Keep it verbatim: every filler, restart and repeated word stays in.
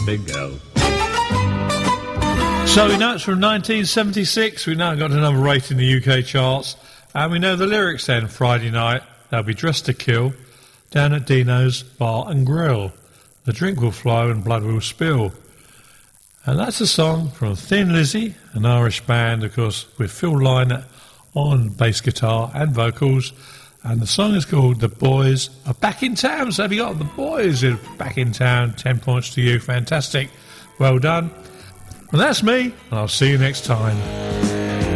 Bingo. So we know it's from nineteen seventy-six. We now got to number eight in the U K charts. And we know the lyrics then. Friday night, they'll be dressed to kill down at Dino's Bar and Grill. The drink will flow and blood will spill. And that's a song from Thin Lizzy, an Irish band, of course, with Phil Lynott on bass guitar and vocals. And the song is called The Boys Are Back in Town. So have you got The Boys Are Back in Town? Ten points to you. Fantastic. Well done. Well, that's me, and I'll see you next time.